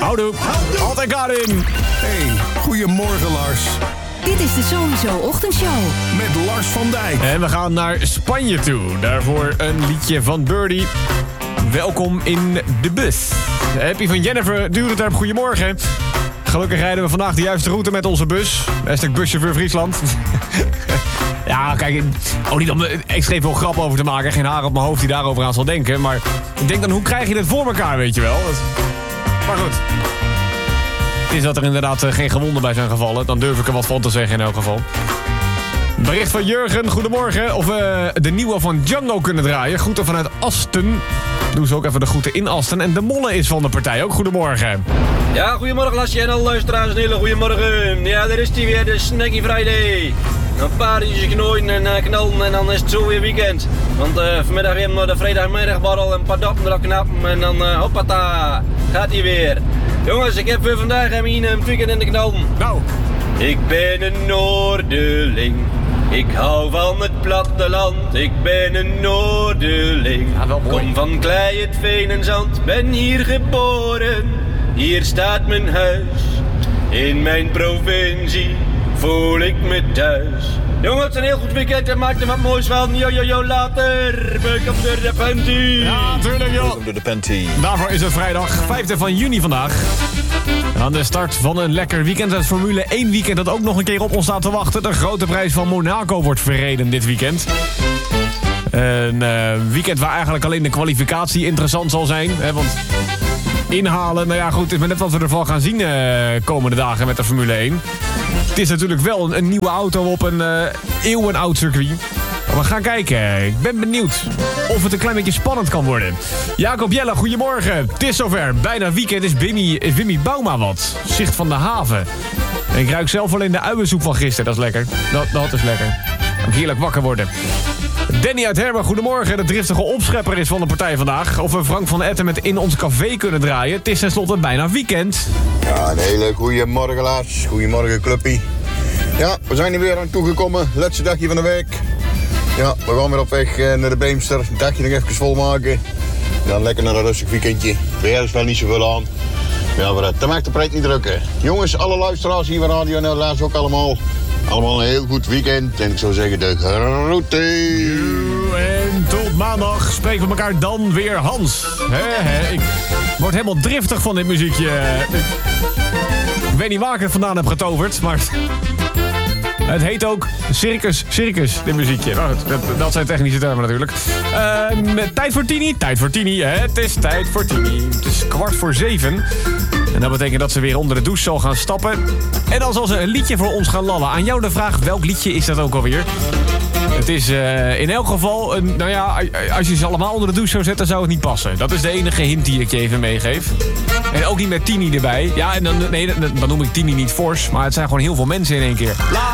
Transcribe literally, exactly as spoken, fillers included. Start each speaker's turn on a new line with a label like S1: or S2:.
S1: Houdoe. Altijd Karin.
S2: Hey, goedemorgen Lars.
S3: Dit is de Sowieso Ochtendshow.
S2: Met Lars van Dijk.
S1: En we gaan naar Spanje toe. Daarvoor een liedje van Birdie. Welkom in de bus. Happy van Jennifer Durenterp, goedemorgen. Gelukkig rijden we vandaag de juiste route met onze bus. Hashtag buschauffeur Friesland. Ja, kijk, oh, niet om er extreem veel grap over te maken. Geen haar op mijn hoofd die daarover aan zal denken. Maar ik denk dan, hoe krijg je dit voor elkaar, weet je wel? Dat... Maar goed. Het is dat er inderdaad uh, geen gewonden bij zijn gevallen. Dan durf ik er wat van te zeggen in elk geval. Bericht van Jurgen, goedemorgen. Of we de nieuwe van Django kunnen draaien. Groeten vanuit Asten. Doen ze ook even de groeten in Asten. En de Molle is van de partij ook. Goedemorgen.
S4: Ja, goedemorgen Lasje en alle luisteraars. Een hele goedemorgen. Ja, daar is die weer, de Snacky Friday. Een paar uurtjes knooien en uh, knallen en dan is het zo weer weekend. Want uh, vanmiddag weer naar de vrijdagmiddagborrel en een paar dappen erop knappen. En dan uh, hoppata, gaat hij weer. Jongens, ik heb voor vandaag en hier een weekend in de knallen.
S1: Nou.
S4: Ik ben een Noorderling. Ik hou van het platteland. Ik ben een Noorderling.
S1: Ja, wel mooi.
S4: Kom van klei, het veen en zand. Ben hier geboren. Hier staat mijn huis. In mijn provincie voel ik me thuis. Jongens, een heel goed weekend en maak er wat moois van. Yo, yo, yo, later. Welkom door de panty.
S1: Ja, tuurlijk joh.
S2: Welkom door de panty.
S1: Daarvoor is het vrijdag vijfde van juni vandaag. Aan de start van een lekker weekend. Het Formule één weekend dat ook nog een keer op ons staat te wachten. De grote prijs van Monaco wordt verreden dit weekend. Een uh, weekend waar eigenlijk alleen de kwalificatie interessant zal zijn. Hè, want inhalen, nou ja goed, het is maar net wat we ervan gaan zien uh, komende dagen met de Formule één. Het is natuurlijk wel een, een nieuwe auto op een uh, eeuwenoud circuit. We gaan kijken. Ik ben benieuwd of het een klein beetje spannend kan worden. Jacob Jelle, goedemorgen. Het is zover. Bijna weekend is Wimmy, is Wimmy Bouma wat. Zicht van de haven. En ik ruik zelf alleen de uiensoep van gisteren. Dat is lekker. Dat, dat is lekker. Kan ik heerlijk wakker worden. Danny uit Hermen, goedemorgen. De driftige opschepper is van de partij vandaag. Of we Frank van Etten met In Ons Café kunnen draaien. Het is tenslotte bijna weekend.
S5: Ja, een hele goede morgen, Lars. Goedemorgen, clubpie. Ja, we zijn er weer aan toegekomen. Laatste dagje van de week. Ja, we gaan weer op weg naar de Beemster. Een dagje nog even volmaken. Dan lekker naar een rustig weekendje. Weer is wel niet zoveel aan. Ja, maar dat maakt de pret niet drukken. Jongens, alle luisteraars hier van Radio N L ook allemaal. Allemaal een heel goed weekend. En ik zou zeggen, de groeten.
S1: En tot maandag spreken we elkaar dan weer Hans. He, he, ik word helemaal driftig van dit muziekje. Ik weet niet waar ik het vandaan heb getoverd, maar... Het heet ook Circus Circus, dit muziekje. Nou, dat, dat zijn technische termen natuurlijk. Uh, tijd voor Tini, tijd voor Tini. Het is tijd voor Tini. Het is kwart voor zeven. En dat betekent dat ze weer onder de douche zal gaan stappen. En dan zal ze een liedje voor ons gaan lallen. Aan jou de vraag, welk liedje is dat ook alweer? Het is uh, in elk geval, een, nou ja, als je ze allemaal onder de douche zou zetten, zou het niet passen. Dat is de enige hint die ik je even meegeef. En ook niet met Tini erbij. Ja, en dan, nee, dan noem ik Tini niet fors, maar het zijn gewoon heel veel mensen in één keer. La